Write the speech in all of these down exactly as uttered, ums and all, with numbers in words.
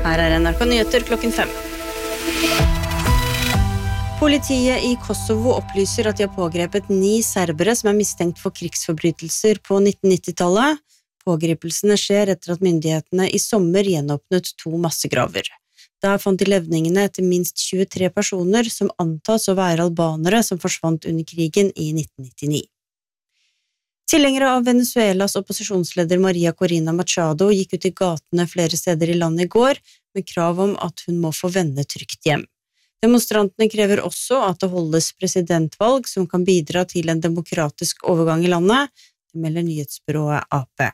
Her er N R K Nyheter klokken fem. Politiet i Kosovo opplyser at de har pågrepet ni serbere som er mistenkt for krigsforbrytelser på nittennitti-tallet. Pågripelsene skjer etter at myndighetene i sommer gjenåpnet to massegraver. Der fant de levningene etter minst tjuetre personer som antas å være albanere som forsvant under krigen i nitten nittini. Tilhengere av Venezuelas opposisjonsleder Maria Corina Machado gikk ut i gatene flere steder i landet i går med krav om at hun må få vende trygt hjem. Demonstrantene krever også at det holdes presidentvalg som kan bidra til en demokratisk overgang i landet, det melder nyhetsbyrået A P.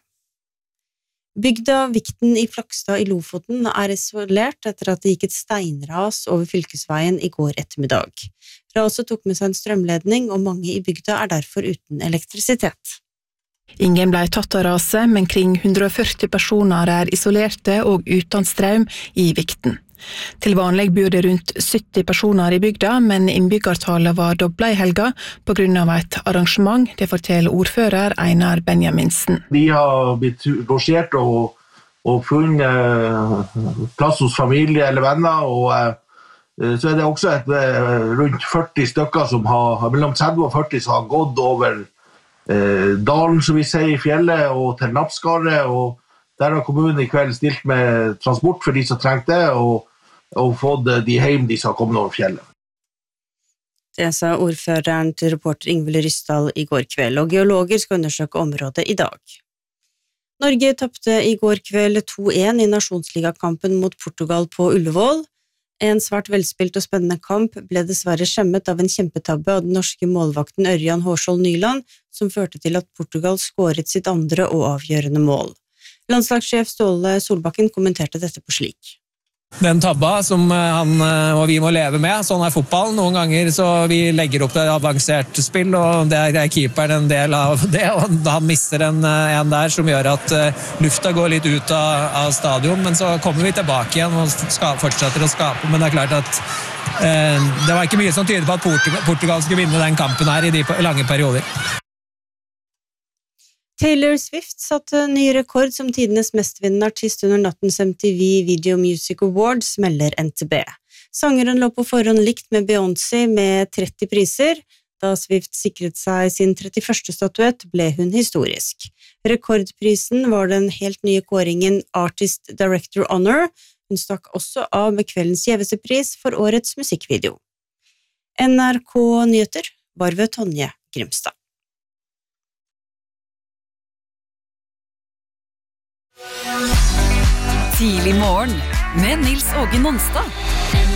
Bygda Vikten i Flakstad i Lofoten er isolert etter at det gikk et steinras over fylkesveien i går ettermiddag. Raset tok med seg en strømledning, og mange i bygda er derfor uten elektrisitet. Ingen ble tatt av raset, men kring hundre og førti personer er isolerte og uten strøm i Vikten. Til vanlig bor det rundt sytti personer i bygda, men innbyggertallet var doblet i helga på grunn av et arrangement, det forteller ordfører Einar Benjaminsen. De har blitt losjert og, og funnet plass hos familie eller venner, og så er det også et, rundt førti stykker som har, mellom tretti og førti som har gått over eh, dalen, som vi sier, i fjellet og til Nappskaret, og der har kommunen i kveld stilt med transport for de som trengte det, og, og fått de hjem de som har kommet over fjellet. Det sa ordføreren til reporter Ingvild Ryssdal i går kveld, og geologer skal undersøke området i dag. Norge tappte i går kveld to en i nasjonsligakampen mot Portugal på Ullevål. En svært velspilt og spennende kamp ble dessverre skjemmet av en kjempetabbe av den norske målvakten Ørjan Hårskjold Nyland, som førte til at Portugal skåret sitt andre og avgjørende mål. Landslagssjef Ståle Solbakken kommenterte dette på slik. Den tabba som han og vi må leve med, sånn er fotball. Noen ganger så vi legger opp til avansert spill, og det er keeperen en del av det, og han mister en, en der som gjør at lufta går litt ut av, av stadion, men så kommer vi tilbake igjen og ska, fortsetter å skape, men det er klart at eh, det var ikke mye som tyder på at Portugal, Portugal skulle vinne den kampen her i de lange perioder. Taylor Swift satte ny rekord som tidenes mestvinnende artist under nattens M T V Video Music Awards, melder N T B. Sangeren lå på forhånd likt med Beyoncé med tretti priser. Da Swift sikret seg sin trettiførste statuett, ble hun historisk. Rekordprisen var den helt nye kåringen Artist Director Honor. Hun stakk også av med kveldens gjeveste pris for årets musikkvideo. N R K Nyheter var ved Tonje Grimstad. Tidlig morgen med Nils Åge Nonstad.